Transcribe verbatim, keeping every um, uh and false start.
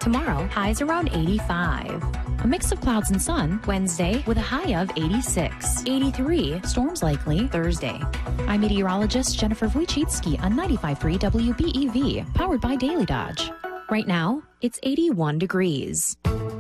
Tomorrow, highs around eighty-five. A mix of clouds and sun Wednesday with a high of eighty-six. eighty-three, storms likely Thursday. I'm meteorologist Jennifer Wojcicki on ninety-five point three W B E V, powered by Daily Dodge. Right now, it's eighty-one degrees.